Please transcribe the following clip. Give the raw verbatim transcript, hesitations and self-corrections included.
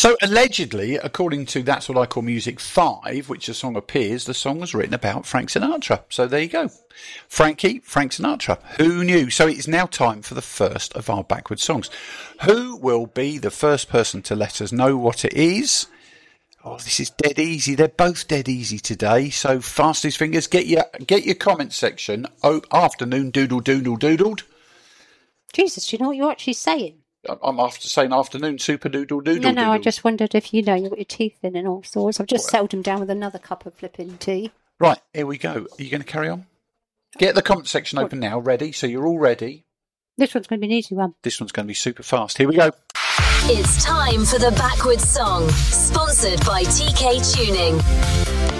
So allegedly, according to That's What I Call Music five, which the song appears, the song was written about Frank Sinatra. So there you go. Frankie, Frank Sinatra. Who knew? So it is now time for the first of our Backwards songs. Who will be the first person to let us know what it is? Oh, this is dead easy. They're both dead easy today. So fast as fingers, get your get your comment section. Oh, afternoon doodle doodle doodled. Jesus, do you know what you're actually saying? I'm after saying afternoon super doodle doodle. No, no, doodle. I just wondered if you know you've got your teeth in and all sorts. I've just settled them down with another cup of flipping tea. Right, here we go. Are you going to carry on? Get the comment section open now. Ready? So you're all ready. This one's going to be an easy one. This one's going to be super fast. Here we go. It's time for the Backwards Song, sponsored by T K Tuning.